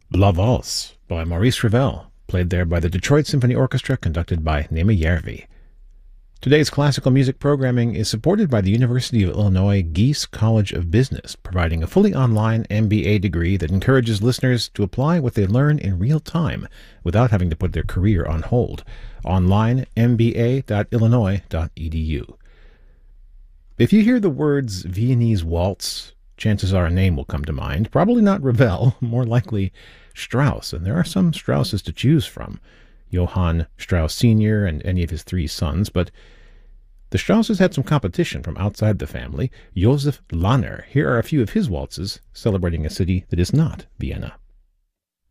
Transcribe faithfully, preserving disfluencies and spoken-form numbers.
La Valse by Maurice Ravel, played there by the Detroit Symphony Orchestra, conducted by Nema Järvi. Today's classical music programming is supported by the University of Illinois Gies College of Business, providing a fully online M B A degree that encourages listeners to apply what they learn in real time without having to put their career on hold. Online, m b a dot illinois dot e d u. If you hear the words Viennese waltz, chances are a name will come to mind. Probably not Ravel, more likely Strauss, and there are some Strausses to choose from. Johann Strauss Senior and any of his three sons, but the Strausses had some competition from outside the family. Joseph Lahner. Here are a few of his waltzes celebrating a city that is not Vienna.